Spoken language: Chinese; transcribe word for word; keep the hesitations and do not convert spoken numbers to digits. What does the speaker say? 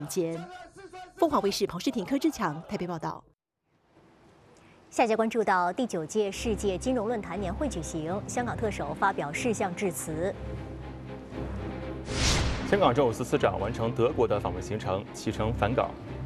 间。凤凰卫视彭世廷、柯志强台北报道。 下节关注到第九届世界金融论坛年会举行，香港特首发表事项致辞。 香港政务司司长完成德国的访问行程，启程返港。